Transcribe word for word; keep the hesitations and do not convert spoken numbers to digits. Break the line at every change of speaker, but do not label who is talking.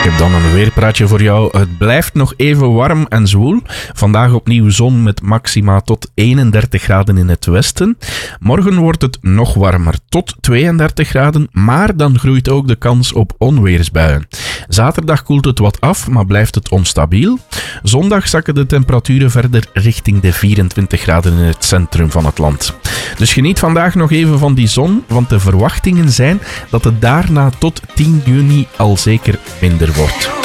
Ik heb dan een weerpraatje voor jou. Het blijft nog even warm en zwoel. Vandaag opnieuw zon met maxima tot eenendertig graden in het westen. Morgen wordt het nog warmer, tot tweeëndertig graden, maar dan groeit ook de kans op onweersbuien. Zaterdag koelt het wat af, maar blijft het onstabiel. Zondag zakken de temperaturen verder richting de vierentwintig graden in het centrum van het land. Dus geniet vandaag nog even van die zon, want de verwachtingen zijn dat het daarna tot tien juni al zeker minder wordt.